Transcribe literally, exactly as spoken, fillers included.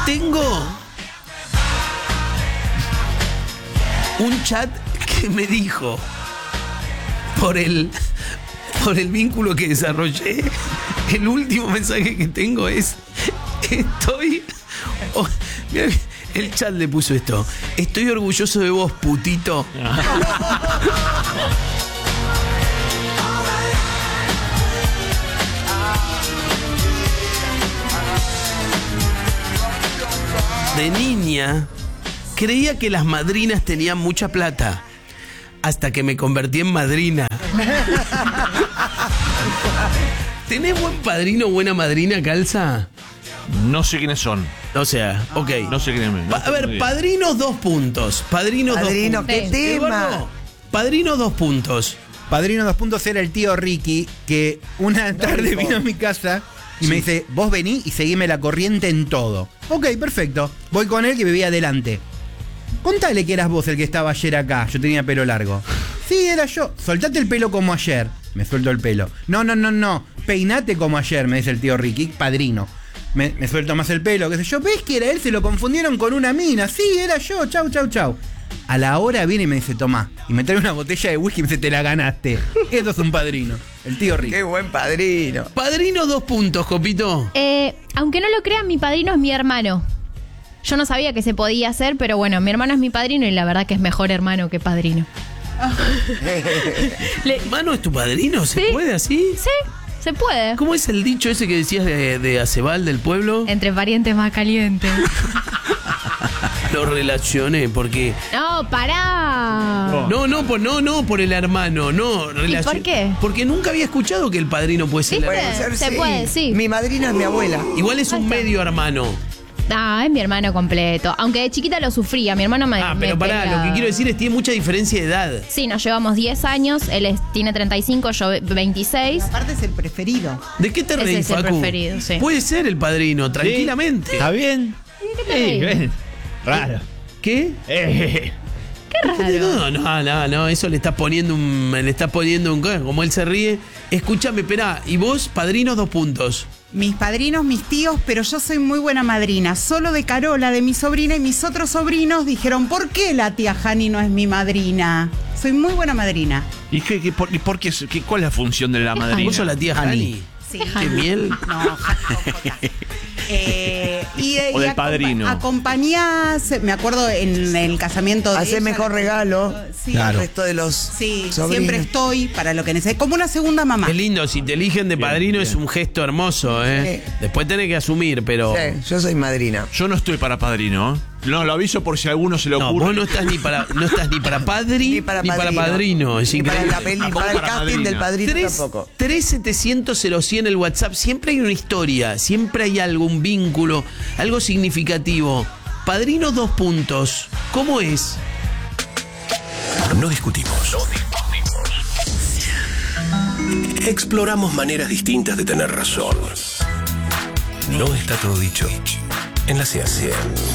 Tengo un chat que me dijo por el, por el vínculo que desarrollé. El último mensaje que tengo es: estoy... Oh, mirá, el chat le puso esto: estoy orgulloso de vos, putito. De niña creía que las madrinas tenían mucha plata, hasta que me convertí en madrina. ¿Tenés buen padrino o buena madrina, Calza? No sé quiénes son. O sea, ok. No sé quiénes son. Pa- a ver, padrinos dos puntos. Padrinos Padrino, dos puntos. qué tema. Eduardo, padrinos dos puntos. Padrino dos puntos era el tío Ricky, que una tarde vino a mi casa y me dice: vos vení y seguime la corriente en todo. Ok, perfecto. Voy con él, que vivía adelante. Contale que eras vos el que estaba ayer acá. Yo tenía pelo largo. Sí, era yo. Soltate el pelo como ayer. Me suelto el pelo. No, no, no, no. Peinate como ayer, me dice el tío Ricky, padrino. Me, me suelto más el pelo, qué sé yo. ¿Ves que era él? Se lo confundieron con una mina. Sí, era yo. Chau, chau, chau. A la hora viene y me dice: tomá. Y me trae una botella de whisky y me dice: te la ganaste. Eso es un padrino. El tío Ricky. Qué buen padrino. Padrinos dos puntos, Copito. Eh, aunque no lo crean, mi padrino es mi hermano. Yo no sabía que se podía hacer, pero bueno, mi hermano es mi padrino y la verdad que es mejor hermano que padrino. Le- ¿Hermano es tu padrino? ¿Se Sí. puede así? Sí, se puede. ¿Cómo es el dicho ese que decías de, de Acebal del pueblo? Entre parientes más calientes. Lo relacioné porque... No, pará. No, no, por, no, no por el hermano, no. relacion- por qué? Porque nunca había escuchado que el padrino puede ser... ¿Viste? el hermano. Puede ser, Se puede, sí. Mi madrina es mi abuela. Igual es un Ahí está. medio hermano. Ah, es mi hermano completo. Aunque de chiquita lo sufría. Mi hermano me. Ah, me pero pará, peleaba. lo que quiero decir es que tiene mucha diferencia de edad. Sí, nos llevamos diez años. Él es- tiene treinta y cinco, yo veintiséis. Aparte es el preferido. ¿De qué te Ese reís, es el Facu? preferido, sí. Puede ser el padrino, tranquilamente. ¿Está bien? ¿Qué te Sí, reís? bien. Raro. ¿Qué? Eh, Qué raro. No, no, no, no, eso le estás poniendo un... Le estás poniendo un... Como él se ríe. Escúchame, esperá. ¿Y vos, padrinos, dos puntos? Mis padrinos, mis tíos, pero yo soy muy buena madrina. Solo de Carola, de mi sobrina, y mis otros sobrinos dijeron: ¿por qué la tía Jani no es mi madrina? Soy muy buena madrina. ¿Y, qué, qué, por, y por qué, qué- cuál es la función de la madrina? ¿Vos sos la tía Jani? Sí. ¿Qué miel? No, Jani con J. Eh, y, O del y acompa- padrino. Acompañás, me acuerdo en el casamiento de Hace ella, mejor la- regalo Sí, al resto de los sí, sobrinos. siempre estoy para lo que necesite, como una segunda mamá. Qué lindo, si te eligen de Bien, padrino bien. es un gesto hermoso, ¿eh? Sí. Después tenés que asumir, pero... Sí, yo soy madrina. Yo no estoy para padrino, ¿eh? No, lo aviso por si a alguno se le No, ocurre. vos no estás ni para, no estás ni para padri Ni para padrino. padrino. Es Ni para, increíble. la peli, Tampoco para el para casting madrina. del padrino tres tampoco. tres setecientos cero cien el WhatsApp. Siempre hay una historia, siempre hay algún vínculo, algo significativo. Padrino dos puntos. ¿Cómo es? No discutimos. Exploramos maneras distintas de tener razón. No está todo dicho en la ciencia.